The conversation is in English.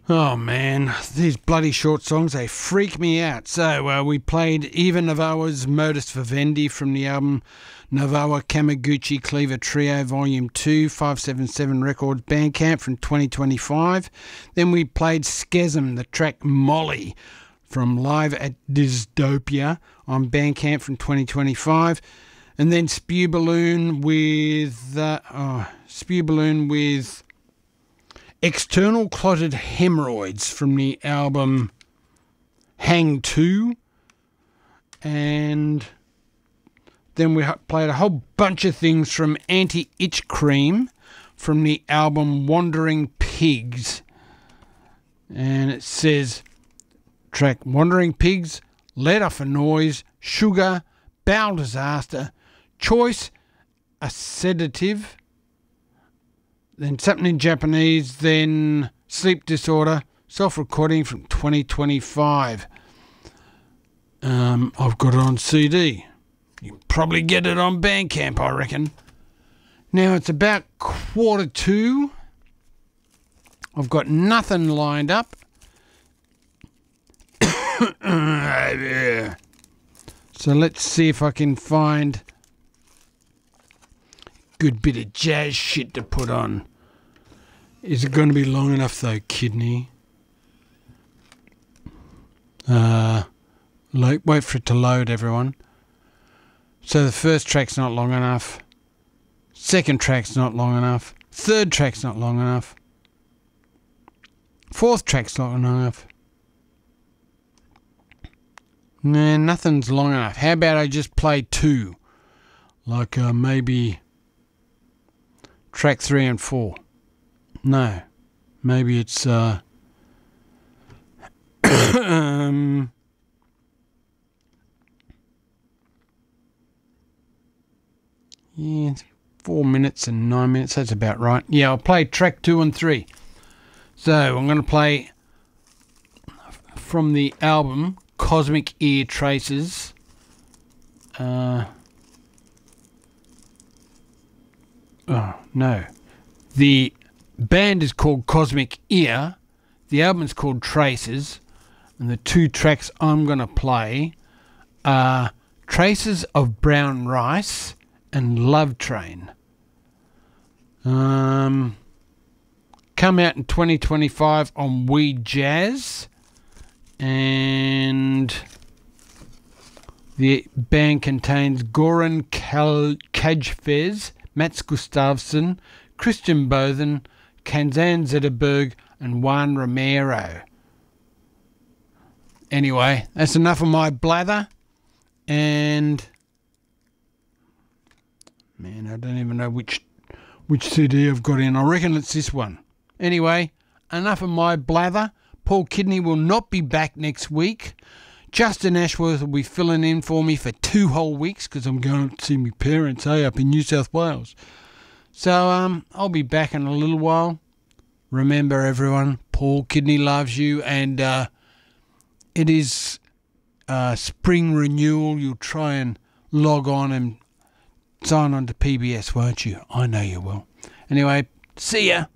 Oh man, these bloody short songs, they freak me out. So we played Eva Novoa's Modus Vivendi from the album Novoa Kamaguchi Cleaver Trio Volume 2, 577 Records Bandcamp from 2025. Then we played Schism, the track Molly from Live at Dystopia on Bandcamp from 2025. And then Spew Balloon with External Clotted Hemorrhoids from the album Hang 2. And then we played a whole bunch of things from Anti-Itch Cream from the album Wandering Pigs. And it says, track Wandering Pigs, Let Off a Noise, Sugar, Bowel Disaster, Choice, A Sedative, then something in Japanese, then Sleep Disorder, self-recording from 2025. I've got it on CD. You can probably get it on Bandcamp, I reckon. Now it's about 1:45. I've got nothing lined up. So let's see if I can find good bit of jazz shit to put on. Is it going to be long enough though, Kidney? Wait for it to load, everyone. So the first track's not long enough. Second track's not long enough. Third track's not long enough. Fourth track's not long enough. Nah, nothing's long enough. How about I just play two? Like maybe track 3 and 4. No. Maybe it's yeah, it's 4 minutes and 9 minutes. That's about right. Yeah, I'll play track 2 and 3. So I'm going to play from the album Cosmic Ear Traces. Oh, no. The band is called Cosmic Ear. The album is called Traces. And the two tracks I'm going to play are Traces of Brown Rice and Love Train. Come out in 2025 on Weed Jazz. And the band contains Goran Kajfez, Mats Gustafsson, Christian Bothen, Kanzan Zetterberg, and Juan Romero. Anyway, that's enough of my blather. And man, I don't even know which CD I've got in. I reckon it's this one. Anyway, enough of my blather. Paul Kidney will not be back next week. Justin Ashworth will be filling in for me for 2 whole weeks because I'm going to see my parents up in New South Wales. So I'll be back in a little while. Remember, everyone, Paul Kidney loves you, and it is spring renewal. You'll try and log on and sign on to PBS, won't you? I know you will. Anyway, see ya.